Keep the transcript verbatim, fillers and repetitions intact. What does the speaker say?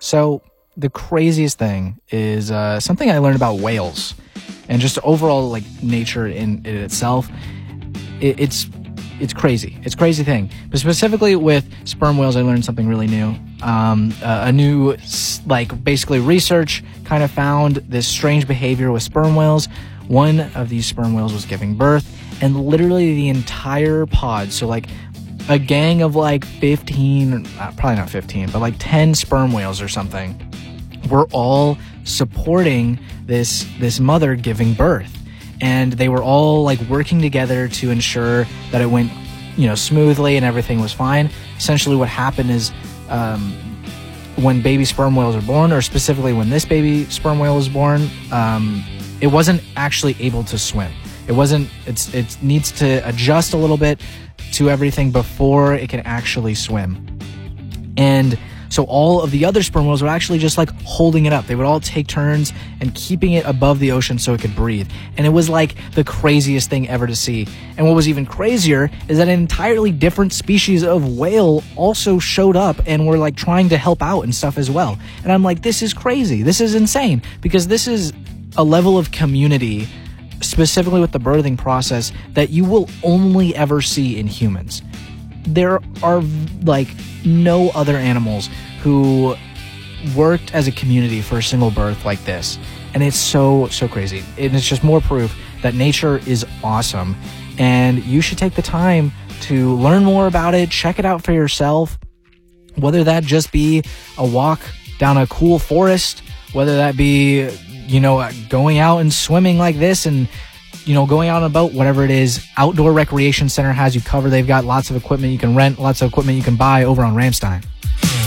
So the craziest thing is uh, something I learned about whales and just overall like nature in, in itself. It, it's it's crazy. It's a crazy thing. But specifically with sperm whales, I learned something really new. Um, uh, a new like basically research kind of found this strange behavior with sperm whales. One of these sperm whales was giving birth, and literally the entire pod, so like a gang of like fifteen, uh, probably not fifteen, but like ten sperm whales or something, were all supporting this this mother giving birth. And they were all like working together to ensure that it went, you know, smoothly and everything was fine. Essentially what happened is um, when baby sperm whales are born, or specifically when this baby sperm whale was born, um, it wasn't actually able to swim. It wasn't, it's, it needs to adjust a little bit to everything before it can actually swim. And so all of the other sperm whales were actually just like holding it up. They would all take turns and keeping it above the ocean so it could breathe. And it was like the craziest thing ever to see. And what was even crazier is that an entirely different species of whale also showed up and were like trying to help out and stuff as well. And I'm like, this is crazy. This is insane, because this is a level of community, specifically with the birthing process, that you will only ever see in humans. There are like no other animals who worked as a community for a single birth like this. And it's so, so crazy. And it's just more proof that nature is awesome. And you should take the time to learn more about it, check it out for yourself, whether that just be a walk down a cool forest, whether that be, you know, going out and swimming like this, and you know, going out on a boat, whatever it is. Outdoor Recreation Center has you covered. They've got lots of equipment you can rent, lots of equipment you can buy over on Ramstein.